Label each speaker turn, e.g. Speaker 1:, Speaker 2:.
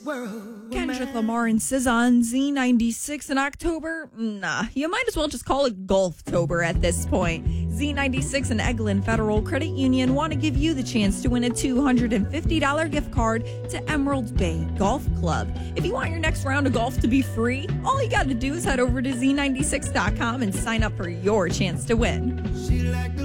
Speaker 1: Kendrick Lamar and SZA on Z96 in October? Nah, you might as well just call it Golftober at this point. Z96 and Eglin Federal Credit Union want to give you the chance to win a $250 gift card to Emerald Bay Golf Club. If you want your next round of golf to be free, all you got to do is head over to Z96.com and sign up for your chance to win.